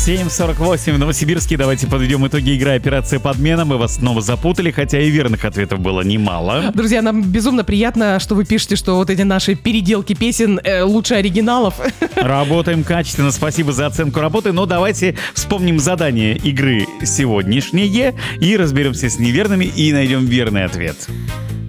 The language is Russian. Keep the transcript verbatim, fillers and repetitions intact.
семь сорок восемь в Новосибирске. Давайте подведем итоги игры «Операция подмена». Мы вас снова запутали, хотя и верных ответов было немало. Друзья, нам безумно приятно, что вы пишете, что вот эти наши переделки песен э, лучше оригиналов. Работаем качественно. Спасибо за оценку работы. Но давайте вспомним задание игры сегодняшнее и разберемся с неверными и найдем верный ответ.